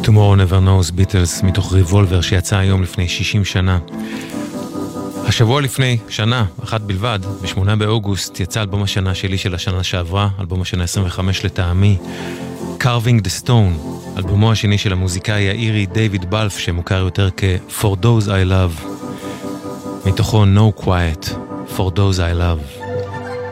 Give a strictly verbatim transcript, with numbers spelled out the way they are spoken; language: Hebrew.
Tomorrow Never Knows, ביטלס, מתוך ריבולבר שיצא היום לפני שישים שנה. השבוע לפני שנה, אחת בלבד, בשמונה באוגוסט, יצא אלבום השנה שלי של השנה שעברה, אלבום השנה עשרים וחמש לטעמי, Carving the Stone, אלבומו השני של המוזיקאי האירי דיוויד בלף, שמוכר יותר כ-For Those I Love, מתוכו No Quiet, For Those I Love.